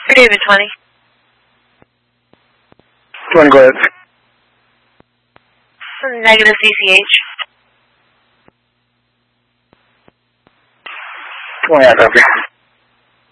David 20. 20, go ahead. Negative CCH. 20, I copy.